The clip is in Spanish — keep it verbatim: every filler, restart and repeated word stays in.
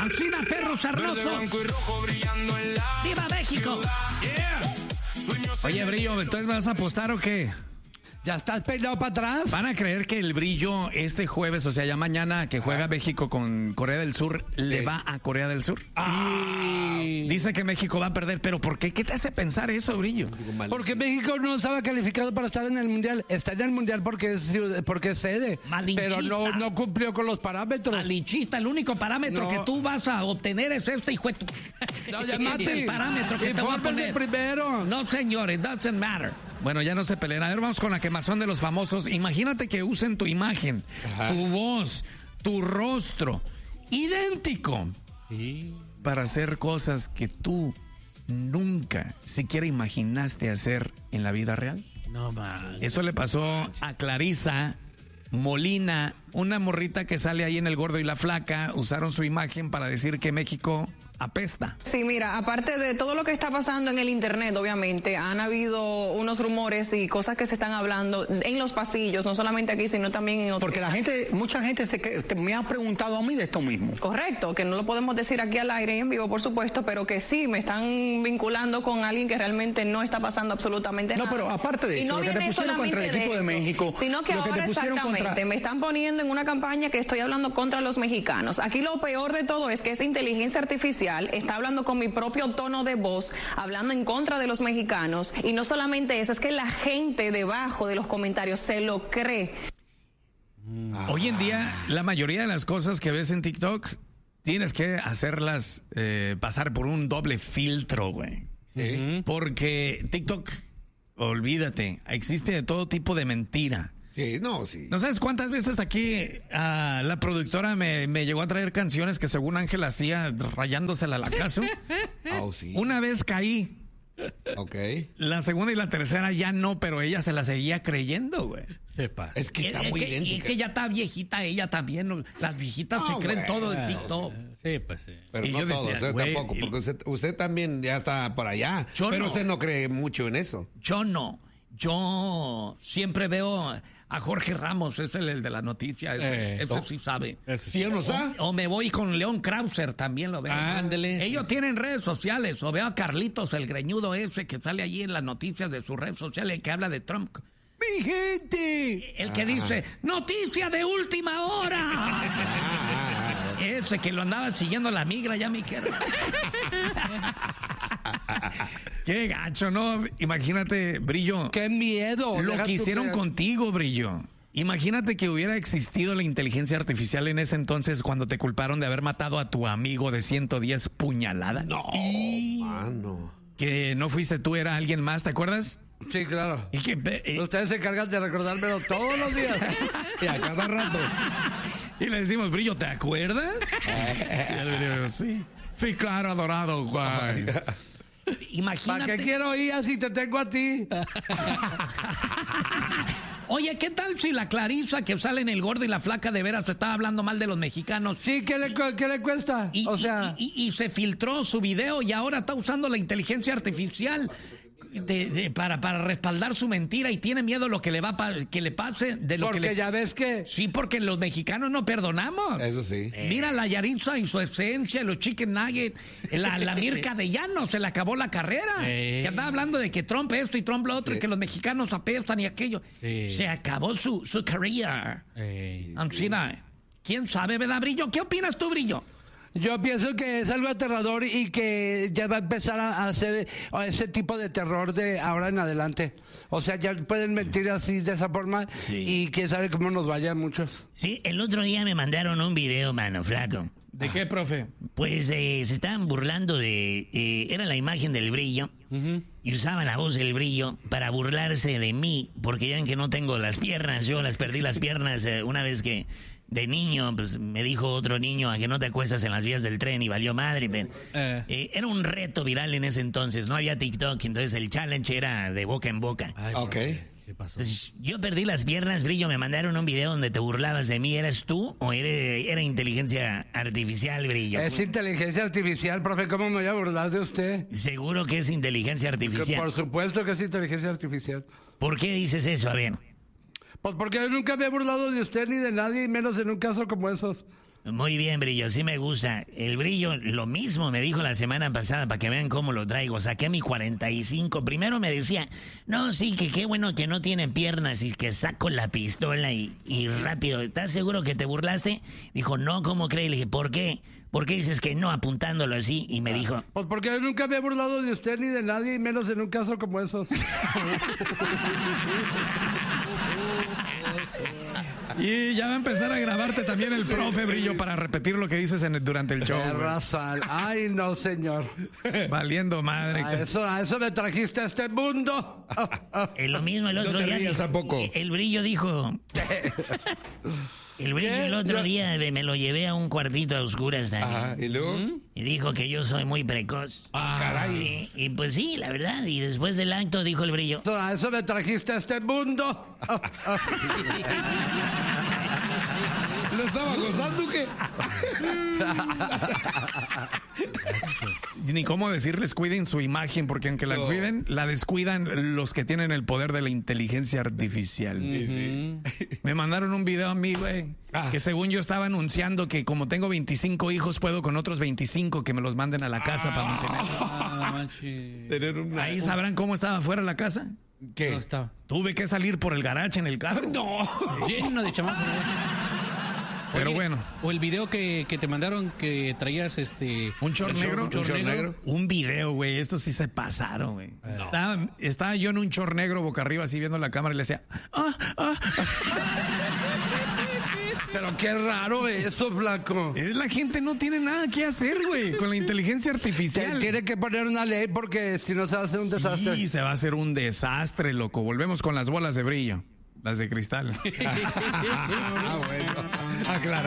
¡Ancina, perro sarnoso! ¡Viva México! Yeah. Oye, Brillo, ¿entonces me vas a apostar o qué? ¿Ya estás peinado para atrás? ¿Van a creer que el Brillo este jueves, o sea, ya mañana que juega México con Corea del Sur, sí. le va a Corea del Sur? Ah. Dice que México va a perder, pero ¿por qué? ¿Qué te hace pensar eso, Brillo? Porque México no estaba calificado para estar en el Mundial. Está en el Mundial porque es, porque es sede, pero no, no cumplió con los parámetros. Malinchista, el único parámetro no. que tú vas a obtener es este, hijo de tu... No, llamate. El parámetro que te voy a poner. Primero. No, señor, it doesn't matter. Bueno, ya no se peleen. A ver, vamos con la quemazón de los famosos. Imagínate que usen tu imagen, Ajá. tu voz, tu rostro, idéntico, ¿Sí? para hacer cosas que tú nunca siquiera imaginaste hacer en la vida real. No, man. Eso le pasó a Clarisa Molina, una morrita que sale ahí en El Gordo y la Flaca. Usaron su imagen para decir que México apesta. Sí, mira, aparte de todo lo que está pasando en el internet, obviamente, han habido unos rumores y cosas que se están hablando en los pasillos, no solamente aquí, sino también en otros. Porque la gente, mucha gente se, me ha preguntado a mí de esto mismo. Correcto, que no lo podemos decir aquí al aire y en vivo, por supuesto, pero que sí, me están vinculando con alguien que realmente no está pasando absolutamente no, nada. No, pero aparte de eso, no lo que te pusieron contra el equipo de, de México, sino que lo ahora que te pusieron exactamente contra... me están poniendo en una campaña que estoy hablando contra los mexicanos. Aquí lo peor de todo es que esa inteligencia artificial está hablando con mi propio tono de voz, hablando en contra de los mexicanos, y no solamente eso, es que la gente debajo de los comentarios se lo cree. Hoy en día, la mayoría de las cosas que ves en TikTok, tienes que hacerlas eh, pasar por un doble filtro, güey. ¿Sí? Porque TikTok, olvídate, existe de todo tipo de mentira. Sí, no, sí. ¿No sabes cuántas veces aquí uh, la productora me, me llegó a traer canciones que según Ángel hacía rayándosela al acaso? Oh, sí. Una vez caí. Ok. La segunda y la tercera ya no, pero ella se la seguía creyendo, güey. Sepa. Es que está es, muy es idéntica. Y es que ya está viejita ella también. Las viejitas oh, se creen bueno, todo en TikTok. Sí, pues sí. Pero y no yo todos, decía, eh, güey, tampoco, porque usted, usted también ya está por allá. Yo pero no. usted no cree mucho en eso. Yo no. Yo siempre veo a Jorge Ramos, es el, el de la noticia, ese, eh, ese no. sí sabe. ¿Ese sí no sabe? O, o me voy con León Krauser, también lo veo. Ándele. Ellos tienen redes sociales, o veo a Carlitos, el greñudo ese que sale allí en las noticias de su red social, el que habla de Trump. ¡Mi gente! El que Ajá. dice, ¡noticia de última hora! Ese que lo andaba siguiendo la migra, ya me quiero. Qué gacho, ¿no? Imagínate, Brillo. ¡Qué miedo! Lo que hicieron que... contigo, Brillo. Imagínate que hubiera existido la inteligencia artificial en ese entonces cuando te culparon de haber matado a tu amigo de ciento diez puñaladas. No, y... mano. Que no fuiste tú, era alguien más, ¿te acuerdas? Sí, claro. Y que, eh... Ustedes se encargan de recordármelo todos los días. Y a cada rato. Y le decimos, Brillo, ¿te acuerdas? Y él dijo, sí. Sí, claro, adorado, guay. Imagínate. ¿Para qué quiero ir así te tengo a ti? Oye, ¿qué tal si la Clarisa que sale en El Gordo y la Flaca de veras estaba hablando mal de los mexicanos? Sí, ¿qué le, qué le cuesta? Y, o sea... Y, y, y se filtró su video y ahora está usando la inteligencia artificial de, de, para, para respaldar su mentira y tiene miedo lo que le va pa, que le pase de lo porque que le... ya ves que... Sí, porque los mexicanos no perdonamos. Eso sí. Eh. Mira la Yaritza y su esencia, los chicken nuggets, la, la Mirka de Llano, se le acabó la carrera. Eh. Que andaba hablando de que Trump esto y Trump lo otro, sí. y que los mexicanos apestan y aquello. Sí. Se acabó su, su carrera. Eh. Ancina, ¿quién sabe, verdad, Brillo? ¿Qué opinas tú, Brillo? Yo pienso que es algo aterrador y que ya va a empezar a hacer ese tipo de terror de ahora en adelante. O sea, ya pueden mentir así de esa forma sí. y quién sabe cómo nos vayan muchos. Sí, el otro día me mandaron un video, mano, flaco. ¿De qué, profe? Pues eh, se estaban burlando de... Eh, era la imagen del Brillo uh-huh. y usaban la voz del Brillo para burlarse de mí, porque ya ven que no tengo las piernas, yo las perdí las piernas eh, una vez que... De niño, pues me dijo otro niño a que no te acuestas en las vías del tren y valió madre. Pero, eh. Eh, era un reto viral en ese entonces, no había TikTok, entonces el challenge era de boca en boca. Ay, ok. ¿Qué pasó? Entonces, yo perdí las piernas, Brillo, me mandaron un video donde te burlabas de mí. ¿Eres tú o eres, era inteligencia artificial, Brillo? Es inteligencia artificial, profe, ¿cómo me voy a burlar de usted? Seguro que es inteligencia artificial. Por supuesto que es inteligencia artificial. ¿Por qué dices eso? A ver. Pues porque yo nunca me he burlado de usted ni de nadie, y menos en un caso como esos. Muy bien, Brillo, sí me gusta. El Brillo, lo mismo me dijo la semana pasada, para que vean cómo lo traigo. Saqué mi cuarenta y cinco. Primero me decía, no, sí, que qué bueno que no tiene piernas y que saco la pistola y, y rápido. ¿Estás seguro que te burlaste? Dijo, no, ¿cómo crees? Le dije, ¿por qué? ¿Por qué dices que no apuntándolo así? Y me dijo... Pues porque yo nunca me he burlado de usted ni de nadie, y menos en un caso como esos. Y ya va a empezar a grabarte también el profe, Brillo, para repetir lo que dices en el- durante el show. Qué güey. razón. Ay, no, señor. Valiendo madre. A eso, a eso me trajiste a este mundo. Es lo mismo el No otro te día. rías dijo- tampoco. El Brillo dijo... El Brillo ¿Qué? el otro Yo- día me, me lo llevé a un cuartito a oscuras también. Ajá, y luego. Y dijo que yo soy muy precoz. Caray. Y, y pues sí, la verdad. Y después del acto dijo el Brillo... A eso me trajiste a este mundo. ¿Lo estaba gozando o qué? Ni cómo decirles cuiden su imagen, porque aunque la No. cuiden, la descuidan los que tienen el poder de la inteligencia artificial. Me mandaron un video a mí, güey, Ah. que según yo estaba anunciando que como tengo veinticinco hijos, puedo con otros veinticinco que me los manden a la casa para mantener. Ah, manches. Tener una. Ahí sabrán cómo estaba afuera la casa. ¿Qué? No estaba. Tuve que salir por el garage en el carro. No. Lleno de chamacos. Pero Oye, bueno. O el video que, que te mandaron que traías este... ¿Un short el short- negro? Un short ¿Un short negro. negro? Un video, güey. Estos sí se pasaron, güey. Estaba, estaba yo en un short negro boca arriba así viendo la cámara y le decía, ah, ah, ah. Pero qué raro eso, flaco. Es la gente no tiene nada que hacer, güey, con la inteligencia Se artificial. tiene que poner una ley porque si no se va a hacer un desastre. Sí, se va a hacer un desastre, loco. Volvemos con las bolas de brillo, las de cristal. Ah, bueno. Aclara.